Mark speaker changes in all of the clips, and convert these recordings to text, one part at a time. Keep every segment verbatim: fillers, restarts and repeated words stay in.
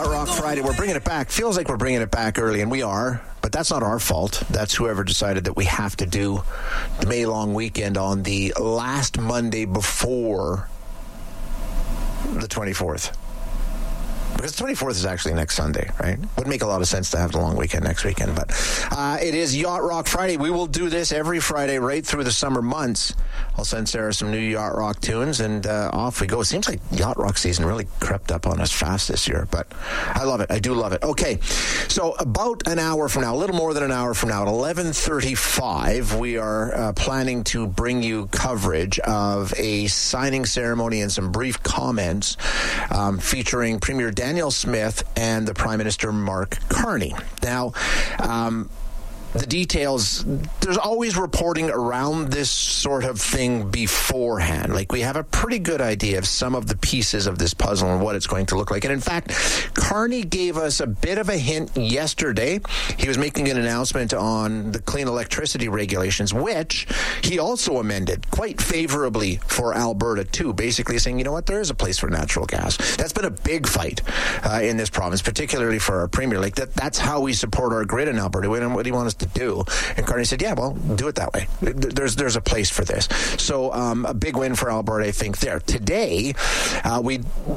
Speaker 1: Yacht Rock Friday. We're bringing it back. Feels like we're bringing it back early, and we are. But that's not our fault. That's whoever decided that we have to do the May long weekend on the last Monday before the twenty-fourth. Because the twenty-fourth is actually next Sunday, right? Would make a lot of sense to have the long weekend next weekend. But uh, it is Yacht Rock Friday. We will do this every Friday right through the summer months. I'll send Sarah some new Yacht Rock tunes, and uh, off we go. It seems like Yacht Rock season really crept up on us fast this year, but I love it. I do love it. Okay, so about an hour from now, a little more than an hour from now, at eleven thirty-five, we are uh, planning to bring you coverage of a signing ceremony and some brief comments um, featuring Premier Danielle Smith and the Prime Minister Mark Carney. Now, um, the details, there's always reporting around this sort of thing beforehand. Like, we have a pretty good idea of some of the pieces of this puzzle and what it's going to look like. And in fact, Carney gave us a bit of a hint yesterday. He was making an announcement on the clean electricity regulations, which he also amended quite favorably for Alberta too, basically saying, you know what, there is a place for natural gas. That's been a big fight uh, in this province, particularly for our premier. Like, that, that's how we support our grid in Alberta. What do you want us to do? And Carney said, yeah, well, do it that way. There's there's a place for this. So um, a big win for Alberta, I think, there. Today, uh, we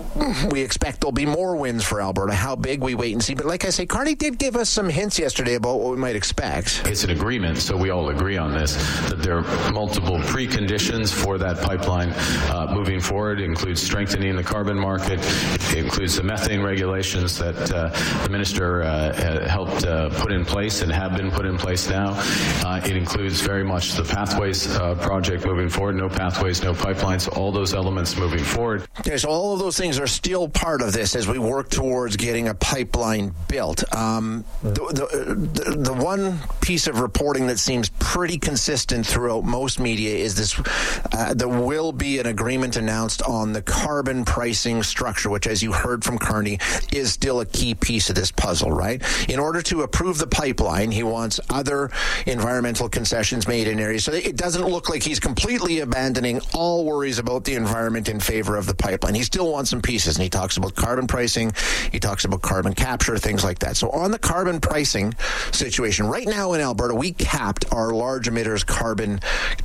Speaker 1: we expect there'll be more wins for Alberta. How big, we wait and see. But like I say, Carney did give us some hints yesterday about what we might expect.
Speaker 2: It's an agreement, so we all agree on this, that there are multiple preconditions for that pipeline uh, moving forward. It includes strengthening the carbon market. It includes the methane regulations that uh, the minister uh, helped uh, put in place and have been put in place now. Uh, it includes very much the Pathways uh, project moving forward. No pathways, no pipelines, all those elements moving forward.
Speaker 1: Okay, so all of those things are still part of this as we work towards getting a pipeline built. Um, the, the, the, the one piece of reporting that seems pretty consistent throughout most media is this, uh, there will be an agreement announced on the carbon pricing structure, which, as you heard from Carney, is still a key piece of this puzzle, right? In order to approve the pipeline, he wants other environmental concessions made in areas. So it doesn't look like he's completely abandoning all worries about the environment in favor of the pipeline. He still wants some pieces, and he talks about carbon pricing. He talks about carbon capture, things like that. So on the carbon pricing situation, right now in Alberta, we capped our large emitters carbon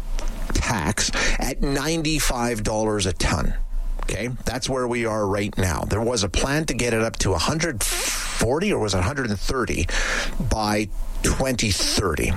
Speaker 1: tax at ninety-five dollars a ton. Okay, that's where we are right now. There was a plan to get it up to one hundred forty, or was it one hundred thirty by twenty thirty.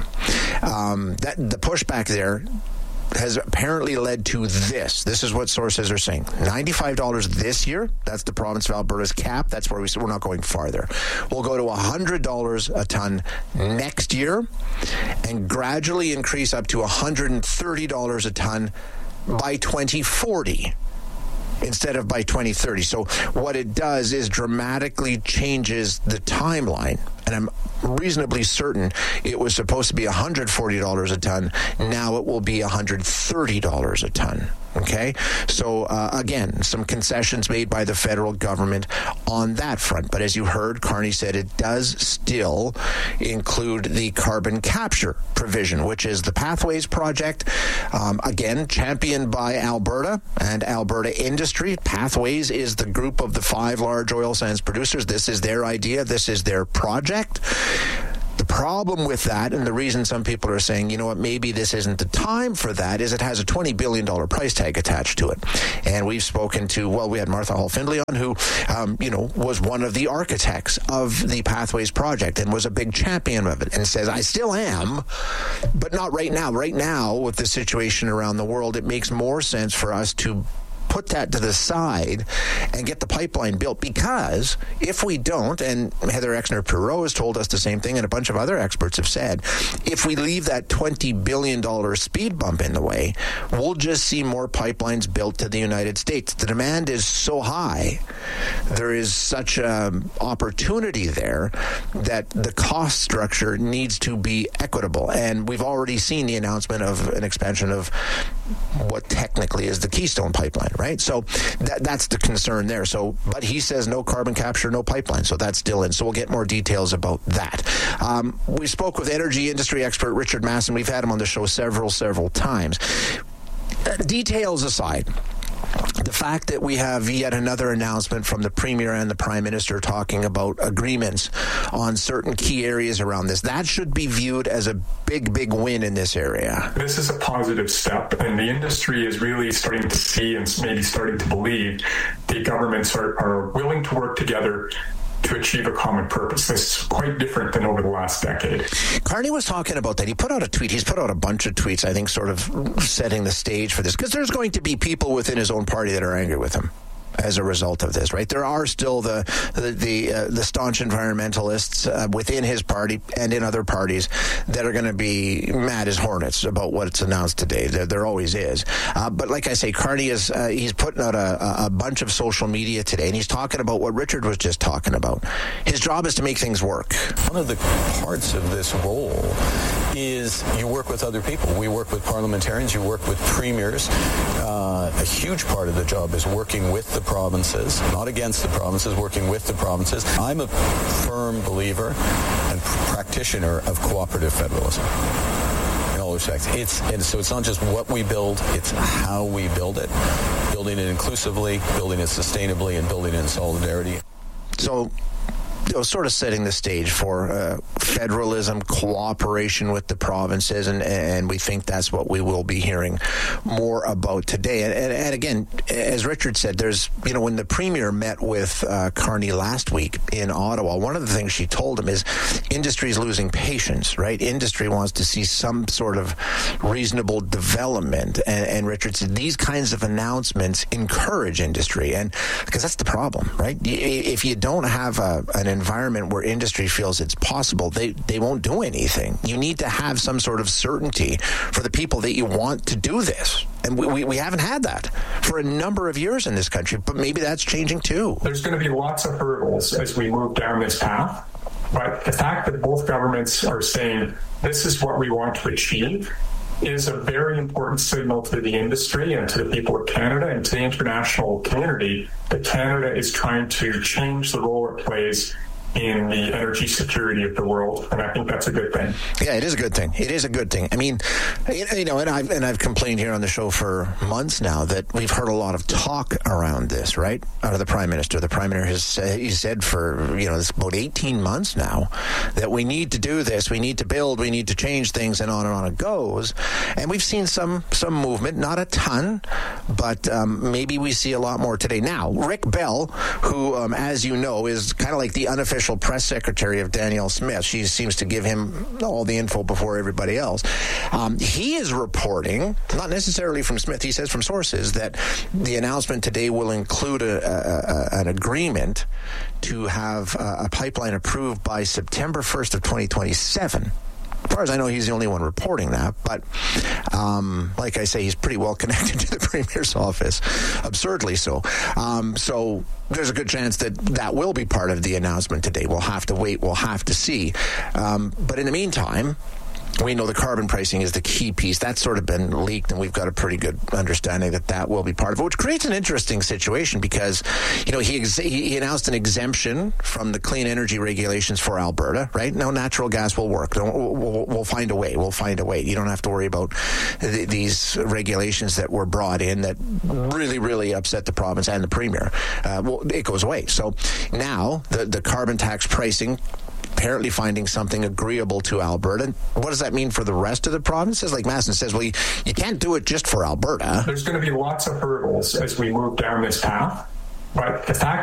Speaker 1: Um, that the pushback there has apparently led to this. This is what sources are saying. ninety-five dollars this year. That's the province of Alberta's cap. That's where we, we're not going farther. We'll go to one hundred dollars a ton next year and gradually increase up to one hundred thirty dollars a ton by twenty forty. Instead of by twenty thirty. So what it does is dramatically changes the timeline. And I'm reasonably certain it was supposed to be one hundred forty dollars a ton. Now it will be one hundred thirty dollars a ton. Okay? So, uh, again, some concessions made by the federal government on that front. But as you heard, Carney said it does still include the carbon capture provision, which is the Pathways project, um, again, championed by Alberta and Alberta industry. Pathways is the group of the five large oil sands producers. This is their idea. This is their project. The problem with that, and the reason some people are saying, you know what, maybe this isn't the time for that, is it has a twenty billion dollars price tag attached to it. And we've spoken to, well, we had Martha Hall Findlay on, who, um, you know, was one of the architects of the Pathways project and was a big champion of it, and says, I still am, but not right now. Right now, with the situation around the world, it makes more sense for us to put that to the side and get the pipeline built, because if we don't, and Heather Exner-Perot has told us the same thing, and a bunch of other experts have said, if we leave that twenty billion dollars speed bump in the way, we'll just see more pipelines built to the United States. The demand is so high, there is such an opportunity there that the cost structure needs to be equitable. And we've already seen the announcement of an expansion of what technically is the Keystone pipeline, right? So that, that's the concern there. So, but he says no carbon capture, no pipeline. So that's still in. So we'll get more details about that. Um, we spoke with energy industry expert Richard Masson. We've had him on the show several, several times. Uh, details aside, The fact that we have yet another announcement from the Premier and the Prime Minister talking about agreements on certain key areas around this, that should be viewed as a big, big win in this area.
Speaker 3: This is a positive step, and the industry is really starting to see and maybe starting to believe the governments are, are willing to work together to achieve a common purpose. This is quite different than over the last decade.
Speaker 1: Carney was talking about that. He put out a tweet. He's put out a bunch of tweets, I think, sort of setting the stage for this, because there's going to be people within his own party that are angry with him as a result of this, right? There are still the the the, uh, the staunch environmentalists uh, within his party and in other parties that are going to be mad as hornets about what's announced today. There, there always is. Uh, but like I say, Carney is uh, he's putting out a, a bunch of social media today, and he's talking about what Richard was just talking about. His job is to make things work.
Speaker 4: One of the parts of this role is you work with other people. We work with parliamentarians. You work with premiers. Uh, a huge part of the job is working with the provinces, not against the provinces, working with the provinces. I'm a firm believer and practitioner of cooperative federalism in all respects. It's and so it's not just what we build, it's how we build it. Building it inclusively, building it sustainably, and building it in solidarity.
Speaker 1: So, you know, sort of setting the stage for uh, federalism, cooperation with the provinces, and, and we think that's what we will be hearing more about today. And, and, and again, as Richard said, there's, you know, when the Premier met with uh, Carney last week in Ottawa, one of the things she told him is industry is losing patience, right? Industry wants to see some sort of reasonable development. And, and Richard said these kinds of announcements encourage industry, and because that's the problem, right? If you don't have a, an environment where industry feels it's possible, they, they won't do anything. You need to have some sort of certainty for the people that you want to do this. And we, we, we haven't had that for a number of years in this country, but maybe that's changing too.
Speaker 3: There's going to be lots of hurdles as we move down this path, but the fact that both governments are saying this is what we want to achieve is a very important signal to the industry and to the people of Canada and to the international community that Canada is trying to change the role it plays in the energy security of the world, and I think that's a good thing.
Speaker 1: Yeah, it is a good thing. It is a good thing. I mean, you know, and I've and I've complained here on the show for months now that we've heard a lot of talk around this, right? Out of the Prime Minister. The Prime Minister has uh, he said for, you know, it's about eighteen months now that we need to do this, we need to build, we need to change things, and on and on it goes. And we've seen some some movement, not a ton, but um, maybe we see a lot more today. Now, Rick Bell, who, um, as you know, is kind of like the unofficial press secretary of Danielle Smith. She seems to give him all the info before everybody else. Um, he is reporting, not necessarily from Smith, he says from sources, that the announcement today will include a, a, a, an agreement to have a, a pipeline approved by September first of twenty twenty-seven. As far as I know, he's the only one reporting that, but um, like I say, he's pretty well connected to the Premier's office, absurdly so. Um, so there's a good chance that that will be part of the announcement today. We'll have to wait. We'll have to see. Um, but in the meantime, we know the carbon pricing is the key piece. That's sort of been leaked, and we've got a pretty good understanding that that will be part of it, which creates an interesting situation because, you know, he ex- he announced an exemption from the clean energy regulations for Alberta, right? No, natural gas will work. We'll, we'll, we'll find a way. We'll find a way. You don't have to worry about th- these regulations that were brought in that really, really upset the province and the Premier. Uh, well, it goes away. So now the, the carbon tax pricing, apparently finding something agreeable to Alberta. What does that mean for the rest of the provinces? Like Masson says, well, you, you can't do it just for Alberta.
Speaker 3: There's going to be lots of hurdles as we move down this path, but the fact